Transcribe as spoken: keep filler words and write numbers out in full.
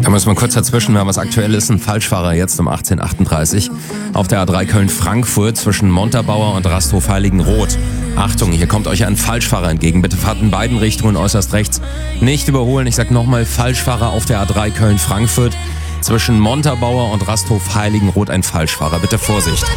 Da müssen wir kurz dazwischen, wir haben was Aktuelles, ein Falschfahrer jetzt um achtzehn Uhr achtunddreißig auf der A drei Köln-Frankfurt zwischen Montabaur und Rasthof-Heiligenroth. Achtung, hier kommt euch ein Falschfahrer entgegen. Bitte fahrt in beiden Richtungen äußerst rechts. Nicht überholen, ich sag nochmal, Falschfahrer auf der A drei Köln-Frankfurt zwischen Montabaur und Rasthof-Heiligenroth, ein Falschfahrer. Bitte Vorsicht.